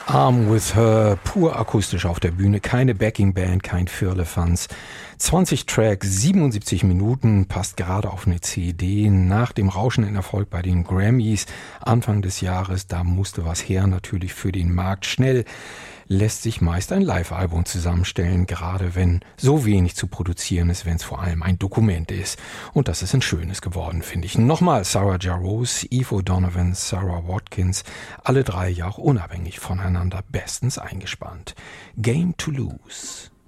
Arm with Her, pur akustisch auf der Bühne, keine Backing-Band, kein Firlefanz. 20 Tracks, 77 Minuten, passt gerade auf eine CD. Nach dem rauschenden Erfolg bei den Grammys Anfang des Jahres, da musste was her, natürlich für den Markt. Schnell lässt sich meist ein Live-Album zusammenstellen, gerade wenn so wenig zu produzieren ist, wenn es vor allem ein Dokument ist. Und das ist ein schönes geworden, finde ich. Nochmal Sarah Jarosz, Eve O'Donovan, Sarah Watkins, alle drei ja auch unabhängig voneinander bestens eingespannt. Game to Lose.